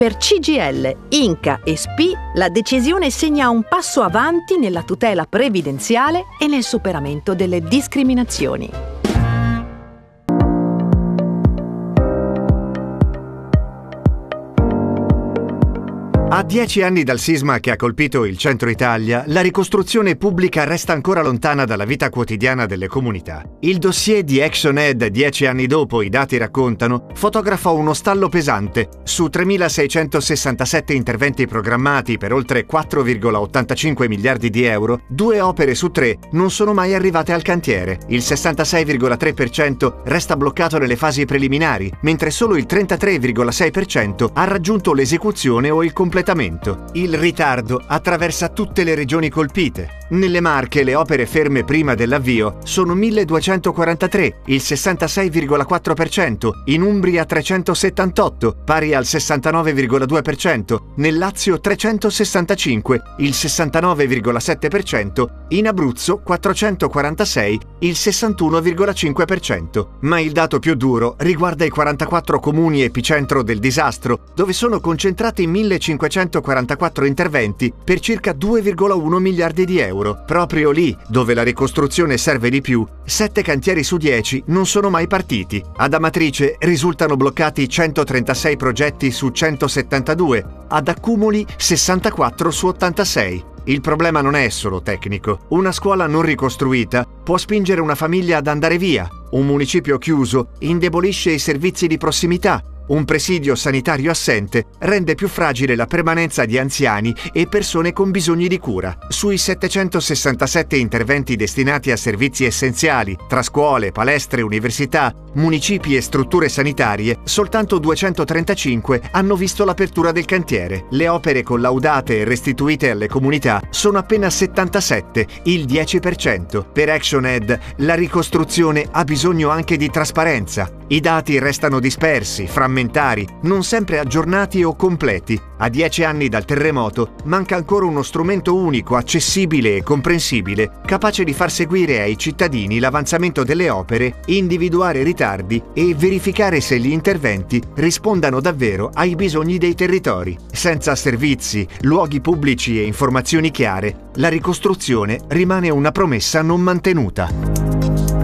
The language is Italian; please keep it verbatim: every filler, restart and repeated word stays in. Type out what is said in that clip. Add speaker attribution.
Speaker 1: Per C G I L, Inca e S P I, la decisione segna un passo avanti nella tutela previdenziale e nel superamento delle discriminazioni.
Speaker 2: A dieci anni dal sisma che ha colpito il centro Italia, la ricostruzione pubblica resta ancora lontana dalla vita quotidiana delle comunità. Il dossier di ActionAid dieci anni dopo, i dati raccontano, fotografa uno stallo pesante. Su tremilaseicentosessantasette interventi programmati per oltre quattro virgola ottantacinque miliardi di euro, due opere su tre non sono mai arrivate al cantiere. Il sessantasei virgola tre per cento resta bloccato nelle fasi preliminari, mentre solo il trentatré virgola sei per cento ha raggiunto l'esecuzione o il completamento. Il ritardo attraversa tutte le regioni colpite. Nelle Marche le opere ferme prima dell'avvio sono milleduecentoquarantatré, il sessantasei virgola quattro per cento, in Umbria trecentosettantotto, pari al sessantanove virgola due per cento, nel Lazio trecentosessantacinque, il sessantanove virgola sette per cento, in Abruzzo quattrocentoquarantasei, il sessantuno virgola cinque per cento. Ma il dato più duro riguarda i quarantaquattro comuni epicentro del disastro, dove sono concentrati millecinquecentoquarantaquattro interventi per circa due virgola uno miliardi di euro. Proprio lì, dove la ricostruzione serve di più, sette cantieri su dieci non sono mai partiti. Ad Amatrice risultano bloccati centotrentasei progetti su centosettantadue, ad Accumuli sessantaquattro su ottantasei. Il problema non è solo tecnico. Una scuola non ricostruita può spingere una famiglia ad andare via. Un municipio chiuso indebolisce i servizi di prossimità. Un presidio sanitario assente rende più fragile la permanenza di anziani e persone con bisogni di cura. Sui settecentosessantasette interventi destinati a servizi essenziali, tra scuole, palestre, università, municipi e strutture sanitarie, soltanto duecentotrentacinque hanno visto l'apertura del cantiere. Le opere collaudate e restituite alle comunità sono appena settantasette, il dieci per cento. Per ActionAid, la ricostruzione ha bisogno anche di trasparenza. I dati restano dispersi, frammentari, non sempre aggiornati o completi. A dieci anni dal terremoto manca ancora uno strumento unico, accessibile e comprensibile, capace di far seguire ai cittadini l'avanzamento delle opere, individuare ritardi e verificare se gli interventi rispondano davvero ai bisogni dei territori. Senza servizi, luoghi pubblici e informazioni chiare, la ricostruzione rimane una promessa non mantenuta.